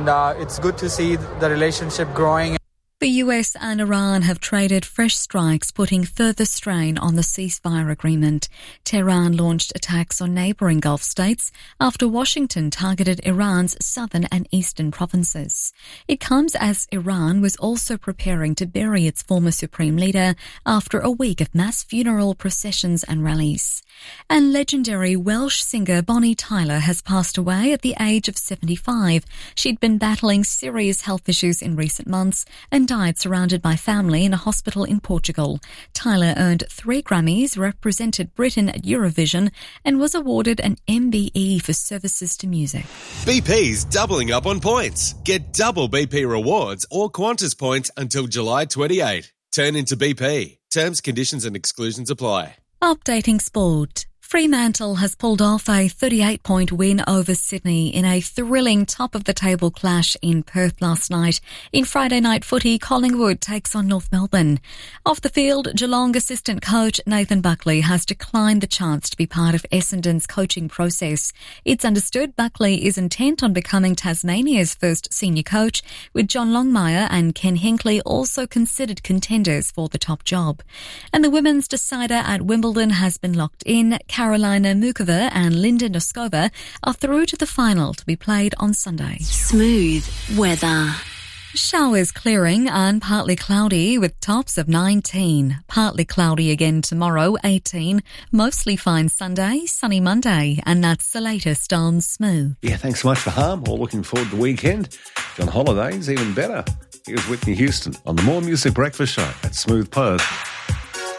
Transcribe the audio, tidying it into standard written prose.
and it's good to see the relationship growing. The US and Iran have traded fresh strikes, putting further strain on the ceasefire agreement. Tehran launched attacks on neighbouring Gulf states after Washington targeted Iran's southern and eastern provinces. It comes as Iran was also preparing to bury its former supreme leader after a week of mass funeral processions and rallies. And legendary Welsh singer Bonnie Tyler has passed away at the age of 75. She'd been battling serious health issues in recent months and died surrounded by family in a hospital in Portugal. Tyler earned 3 Grammys, represented Britain at Eurovision, and was awarded an MBE for services to music. BP's doubling up on points. Get double BP rewards or Qantas points until July 28. Turn into BP. Terms, conditions and exclusions apply. Updating sport. Fremantle has pulled off a 38-point win over Sydney in a thrilling top-of-the-table clash in Perth last night. In Friday night footy, Collingwood takes on North Melbourne. Off the field, Geelong assistant coach Nathan Buckley has declined the chance to be part of Essendon's coaching process. It's understood Buckley is intent on becoming Tasmania's first senior coach, with John Longmire and Ken Hinkley also considered contenders for the top job. And the women's decider at Wimbledon has been locked in. Carolina Mukova and Linda Noskova are through to the final to be played on Sunday. Smooth weather. Showers clearing and partly cloudy with tops of 19. Partly cloudy again tomorrow, 18. Mostly fine Sunday, sunny Monday. And that's the latest on Smooth. Yeah, thanks so much for Harm. All looking forward to the weekend. If you're on holidays, even better. Here's Whitney Houston on the More Music Breakfast Show at Smooth Perth.